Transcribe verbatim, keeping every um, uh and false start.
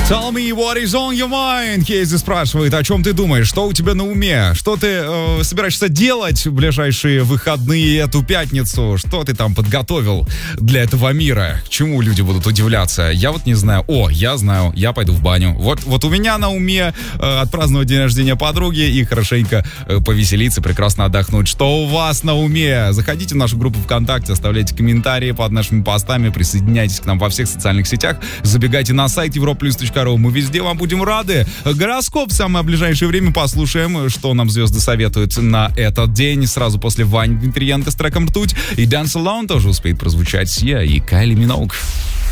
Tell me what is on your mind. Кейзи спрашивает, о чем ты думаешь, что у тебя на уме, что ты э, собираешься делать в ближайшие выходные, эту пятницу, что ты там подготовил для этого мира, к чему люди будут удивляться. Я вот не знаю. О, я знаю, я пойду в баню. Вот, вот у меня на уме э, отпраздновать день рождения подруги и хорошенько э, повеселиться, прекрасно отдохнуть. Что у вас на уме? Заходите в нашу группу ВКонтакте, оставляйте комментарии под нашими постами, присоединяйтесь к нам во всех социальных сетях, забегайте на сайт европлюс точка ру. Мы везде вам будем рады. Гороскоп в самое ближайшее время послушаем, что нам звезды советуют на этот день. Сразу после Вани Дмитриенко с треком «Ртуть». И Dance Alone тоже успеет прозвучать Сия и Кайли Миноуг.